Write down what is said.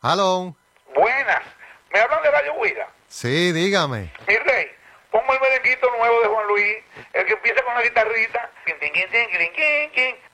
Aló. Buenas. ¿Me hablan de Radio Huida? Sí, dígame. Mi rey, pongo el merenguito nuevo de Juan Luis, el que empieza con la guitarrita.